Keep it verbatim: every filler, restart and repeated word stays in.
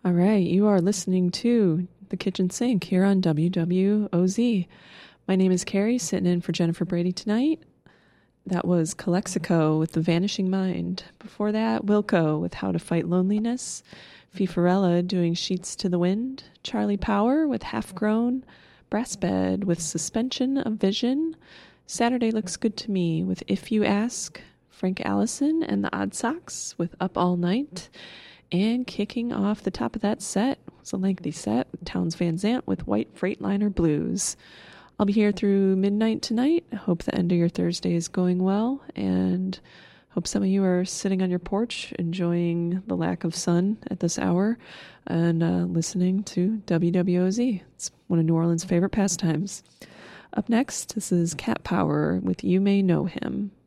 All right, you are listening to The Kitchen Sink here on W W O Z. My name is Carrie, sitting in for Jennifer Brady tonight. That was Calexico with The Vanishing Mind. Before that, Wilco with How to Fight Loneliness. Fifarella doing Sheets to the Wind. Charlie Power with Half Grown. Brassbed with Suspension of Vision. Saturday Looks Good to Me with If You Ask. Frank Allison and the Odd Socks with Up All Night. And kicking off the top of that set was a lengthy set with Townes Van Zandt with White Freightliner Blues. I'll be here through midnight tonight. I hope the end of your Thursday is going well, and hope some of you are sitting on your porch enjoying the lack of sun at this hour and uh, listening to W W O Z. It's one of New Orleans' favorite pastimes. Up next, this is Cat Power with You May Know Him.